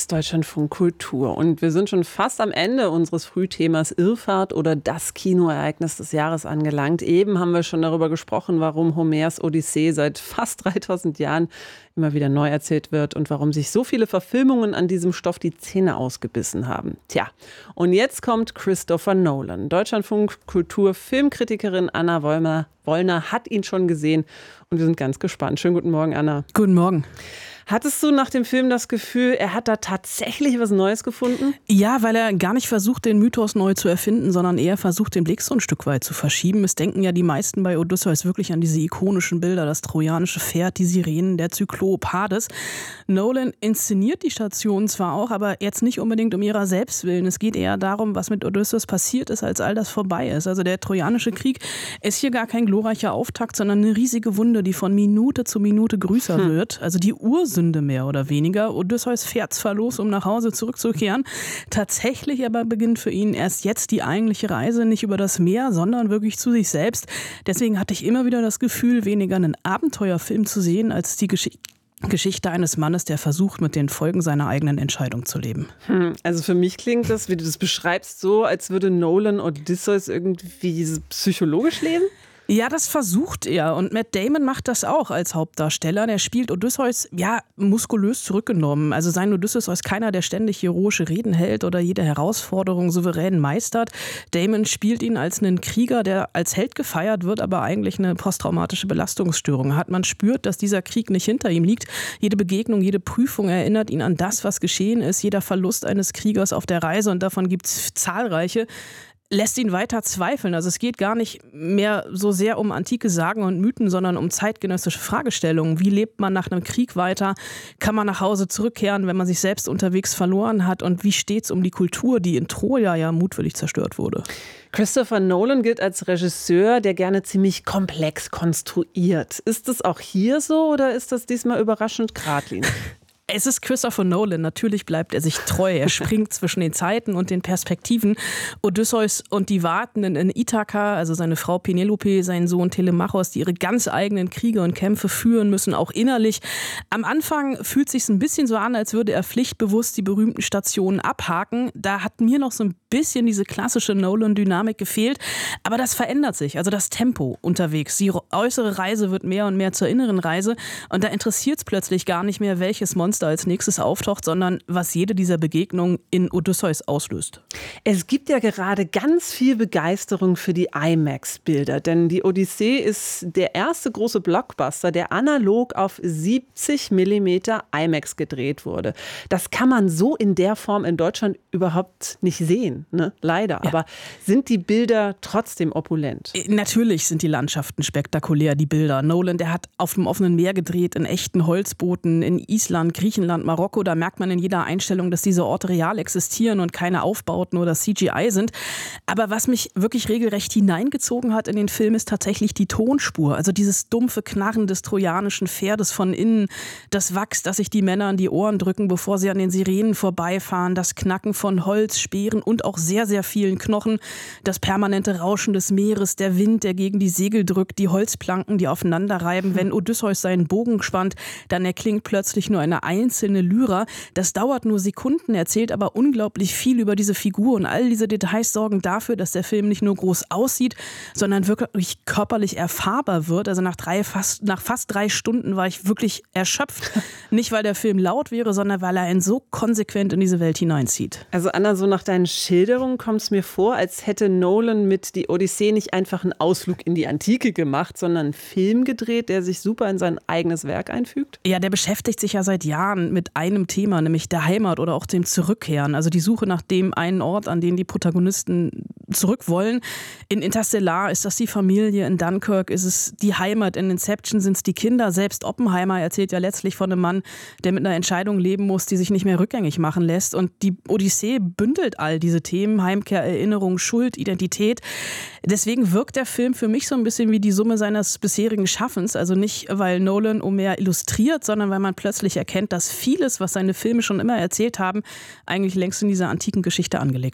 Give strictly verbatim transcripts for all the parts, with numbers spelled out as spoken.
ist Deutschlandfunk Kultur und wir sind schon fast am Ende unseres Frühthemas Irrfahrt oder das Kinoereignis des Jahres angelangt. Eben haben wir schon darüber gesprochen, warum Homers Odyssee seit fast dreitausend Jahren immer wieder neu erzählt wird und warum sich so viele Verfilmungen an diesem Stoff die Zähne ausgebissen haben. Tja, und jetzt kommt Christopher Nolan. Deutschlandfunk Kultur Filmkritikerin Anna Wollner, Wollner hat ihn schon gesehen und wir sind ganz gespannt. Schönen guten Morgen, Anna. Guten Morgen. Hattest du nach dem Film das Gefühl, er hat da tatsächlich was Neues gefunden? Ja, weil er gar nicht versucht, den Mythos neu zu erfinden, sondern eher versucht, den Blick so ein Stück weit zu verschieben. Es denken ja die meisten bei Odysseus wirklich an diese ikonischen Bilder, das trojanische Pferd, die Sirenen, der Zyklop, Hades. Nolan inszeniert die Station zwar auch, aber jetzt nicht unbedingt um ihrer selbst willen. Es geht eher darum, was mit Odysseus passiert ist, als all das vorbei ist. Also der Trojanische Krieg ist hier gar kein glorreicher Auftakt, sondern eine riesige Wunde, die von Minute zu Minute größer hm. wird. Also die Ursünde mehr oder weniger. Odysseus fährt zwar los, um nach Hause zurückzukehren, tatsächlich aber beginnt für ihn erst jetzt die eigentliche Reise, nicht über das Meer, sondern wirklich zu sich selbst. Deswegen hatte ich immer wieder das Gefühl, weniger einen Abenteuerfilm zu sehen, als die Geschichte Geschichte eines Mannes, der versucht, mit den Folgen seiner eigenen Entscheidung zu leben. Hm, also für mich klingt das, wie du das beschreibst, so, als würde Nolan Odysseus irgendwie psychologisch leben? Ja, das versucht er und Matt Damon macht das auch als Hauptdarsteller. Der spielt Odysseus, ja, muskulös zurückgenommen. Also sein Odysseus ist keiner, der ständig heroische Reden hält oder jede Herausforderung souverän meistert. Damon spielt ihn als einen Krieger, der als Held gefeiert wird, aber eigentlich eine posttraumatische Belastungsstörung hat. Man spürt, dass dieser Krieg nicht hinter ihm liegt. Jede Begegnung, jede Prüfung erinnert ihn an das, was geschehen ist. Jeder Verlust eines Kriegers auf der Reise, und davon gibt es zahlreiche, lässt ihn weiter zweifeln. Also es geht gar nicht mehr so sehr um antike Sagen und Mythen, sondern um zeitgenössische Fragestellungen. Wie lebt man nach einem Krieg weiter? Kann man nach Hause zurückkehren, wenn man sich selbst unterwegs verloren hat? Und wie steht es um die Kultur, die in Troja ja mutwillig zerstört wurde? Christopher Nolan gilt als Regisseur, der gerne ziemlich komplex konstruiert. Ist das auch hier so oder ist das diesmal überraschend geradlinig? Es ist Christopher Nolan, natürlich bleibt er sich treu. Er springt zwischen den Zeiten und den Perspektiven. Odysseus und die Wartenden in Ithaka, also seine Frau Penelope, sein Sohn Telemachos, die ihre ganz eigenen Kriege und Kämpfe führen müssen, auch innerlich. Am Anfang fühlt es sich ein bisschen so an, als würde er pflichtbewusst die berühmten Stationen abhaken. Da hat mir noch so ein bisschen diese klassische Nolan-Dynamik gefehlt. Aber das verändert sich, also das Tempo unterwegs. Die äußere Reise wird mehr und mehr zur inneren Reise. Und da interessiert es plötzlich gar nicht mehr, welches Monster als nächstes auftaucht, sondern was jede dieser Begegnungen in Odysseus auslöst. Es gibt ja gerade ganz viel Begeisterung für die IMAX-Bilder, denn die Odyssee ist der erste große Blockbuster, der analog auf siebzig Millimeter IMAX gedreht wurde. Das kann man so in der Form in Deutschland überhaupt nicht sehen, ne? Leider. Ja. Aber sind die Bilder trotzdem opulent? Natürlich sind die Landschaften spektakulär, die Bilder. Nolan, der hat auf dem offenen Meer gedreht, in echten Holzbooten, in Island, Griechenland, Marokko. Da merkt man in jeder Einstellung, dass diese Orte real existieren und keine Aufbauten oder C G I sind. Aber was mich wirklich regelrecht hineingezogen hat in den Film, ist tatsächlich die Tonspur. Also dieses dumpfe Knarren des trojanischen Pferdes von innen, das Wachs, das sich die Männer an die Ohren drücken, bevor sie an den Sirenen vorbeifahren, das Knacken von Holz, Speeren und auch sehr, sehr vielen Knochen, das permanente Rauschen des Meeres, der Wind, der gegen die Segel drückt, die Holzplanken, die aufeinander reiben. Wenn Odysseus seinen Bogen spannt, dann erklingt plötzlich nur eine einzelne Lyra. Das dauert nur Sekunden, erzählt aber unglaublich viel über diese Figur, und all diese Details sorgen dafür, dass der Film nicht nur groß aussieht, sondern wirklich körperlich erfahrbar wird. Also nach, drei, fast, nach fast drei Stunden war ich wirklich erschöpft. Nicht, weil der Film laut wäre, sondern weil er einen so konsequent in diese Welt hineinzieht. Also Anna, so nach deinen Schilderungen kommt es mir vor, als hätte Nolan mit Die Odyssee nicht einfach einen Ausflug in die Antike gemacht, sondern einen Film gedreht, der sich super in sein eigenes Werk einfügt? Ja, der beschäftigt sich ja seit Jahren mit einem Thema, nämlich der Heimat oder auch dem Zurückkehren. Also die Suche nach dem einen Ort, an den die Protagonisten zurück wollen. In Interstellar ist das die Familie, in Dunkirk ist es die Heimat, in Inception sind es die Kinder. Selbst Oppenheimer erzählt ja letztlich von einem Mann, der mit einer Entscheidung leben muss, die sich nicht mehr rückgängig machen lässt. Und die Odyssee bündelt all diese Themen: Heimkehr, Erinnerung, Schuld, Identität. Deswegen wirkt der Film für mich so ein bisschen wie die Summe seines bisherigen Schaffens. Also nicht, weil Nolan Homer illustriert, sondern weil man plötzlich erkennt, dass vieles, was seine Filme schon immer erzählt haben, eigentlich längst in dieser antiken Geschichte angelegt war.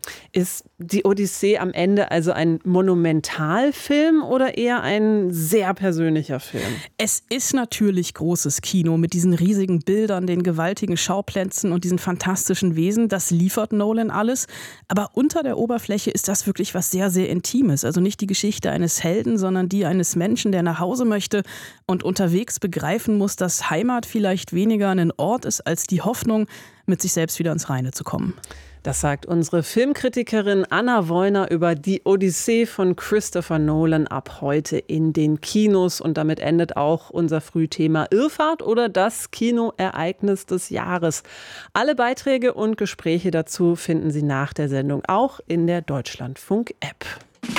Ist die Odyssee am Ende also ein Monumentalfilm oder eher ein sehr persönlicher Film? Es ist natürlich großes Kino mit diesen riesigen Bildern, den gewaltigen Schauplätzen und diesen fantastischen Wesen. Das liefert Nolan alles. Aber unter der Oberfläche ist das wirklich was sehr, sehr Intimes. Also nicht die Geschichte eines Helden, sondern die eines Menschen, der nach Hause möchte und unterwegs begreifen muss, dass Heimat vielleicht weniger ein Ort ist als die Hoffnung, mit sich selbst wieder ins Reine zu kommen. Das sagt unsere Filmkritikerin Anna Wollner über die Odyssee von Christopher Nolan ab heute in den Kinos. Und damit endet auch unser Frühthema Irrfahrt oder das Kinoereignis des Jahres. Alle Beiträge und Gespräche dazu finden Sie nach der Sendung auch in der Deutschlandfunk-App.